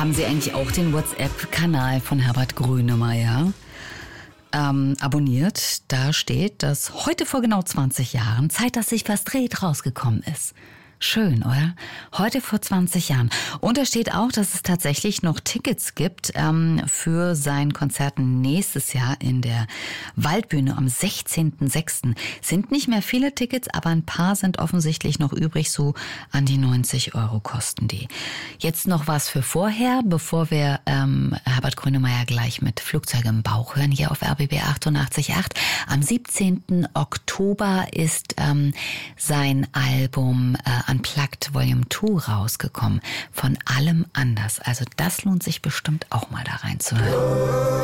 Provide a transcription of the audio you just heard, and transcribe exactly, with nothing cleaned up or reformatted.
Haben Sie eigentlich auch den WhatsApp-Kanal von Herbert Grönemeyer ähm, abonniert? Da steht, dass heute vor genau zwanzig Jahren Zeit, dass sich was dreht, rausgekommen ist. Schön, oder? Heute vor zwanzig Jahren. Und da steht auch, dass es tatsächlich noch Tickets gibt ähm, für sein Konzert nächstes Jahr in der Waldbühne am sechzehnten sechsten Sind nicht mehr viele Tickets, aber ein paar sind offensichtlich noch übrig, so an die neunzig Euro kosten die. Jetzt noch was für vorher, bevor wir ähm, Herbert Grönemeyer gleich mit Flugzeug im Bauch hören, hier auf R B B achtundachtzig Komma acht. Am siebzehnten Oktober ist ähm, sein Album äh, Unplugged Volume zwei rausgekommen. Von allem anders. Also das lohnt sich bestimmt auch mal da reinzuhören.